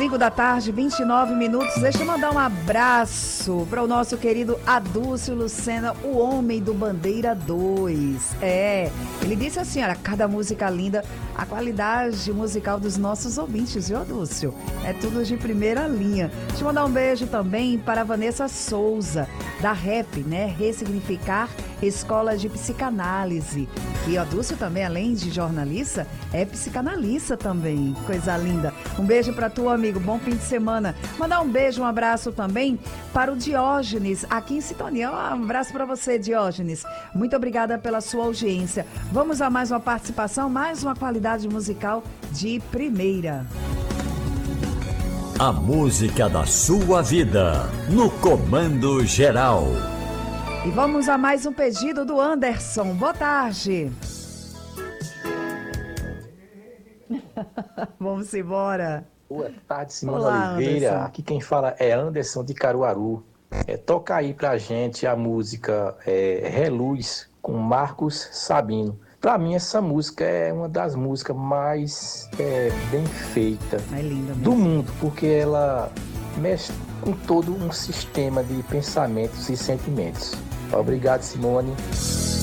5 da tarde, 29 minutos. Deixa eu mandar um abraço para o nosso querido Adúcio Lucena, o homem do Bandeira 2. Ele disse assim, olha, cada música linda, a qualidade musical dos nossos ouvintes, viu, Adúcio? É tudo de primeira linha. Deixa eu mandar um beijo também para a Vanessa Souza, da REP, né? Ressignificar Escola de Psicanálise. E o Adúcio também, além de jornalista, é psicanalista também. Coisa linda. Um beijo para tu, amigo. Bom fim de semana. Mandar um beijo, um abraço também para o Diógenes, aqui em sintonia. Um abraço para você, Diógenes. Muito obrigada pela sua audiência. Vamos a mais uma participação, mais uma qualidade musical de primeira. A música da sua vida, no Comando Geral. E vamos a mais um pedido do Anderson. Boa tarde. Vamos embora. Boa tarde, Simone Olá, Oliveira. Anderson. Aqui quem fala é Anderson de Caruaru. Toca aí pra gente a música Reluz, com Marcos Sabino. Pra mim, essa música é uma das músicas mais bem feitas do mundo, porque ela mexe com todo um sistema de pensamentos e sentimentos. Obrigado, Simone.